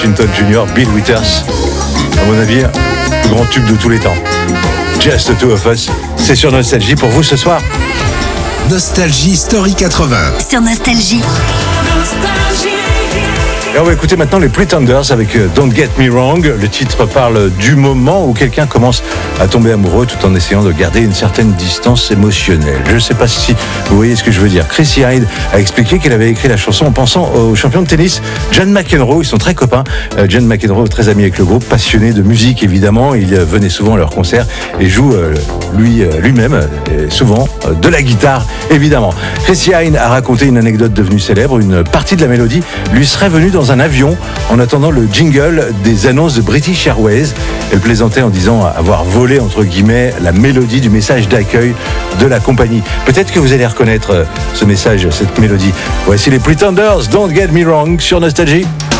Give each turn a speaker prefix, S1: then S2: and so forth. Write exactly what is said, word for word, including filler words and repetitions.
S1: Washington Junior, Bill Withers, à mon avis, le grand tube de tous les temps. Just the Two of Us, c'est sur Nostalgie pour vous ce soir.
S2: Nostalgie Story quatre-vingts.
S3: Sur Nostalgie.
S1: Et on va écouter maintenant les Pretenders avec Don't Get Me Wrong. Le titre parle du moment où quelqu'un commence à tomber amoureux tout en essayant de garder une certaine distance émotionnelle. Je ne sais pas si vous voyez ce que je veux dire. Chrissy Hynde a expliqué qu'elle avait écrit la chanson en pensant au champion de tennis John McEnroe. Ils sont très copains. John McEnroe, très ami avec le groupe, passionné de musique évidemment. Il venait souvent à leurs concerts et joue lui, lui-même souvent de la guitare évidemment. Chrissy Hynde a raconté une anecdote devenue célèbre. Une partie de la mélodie lui serait venue dans un avion en attendant le jingle des annonces de British Airways. Elle plaisantait en disant avoir volé entre guillemets la mélodie du message d'accueil de la compagnie. Peut-être que vous allez reconnaître ce message, cette mélodie. Voici les Pretenders, Don't Get Me Wrong sur Nostalgie.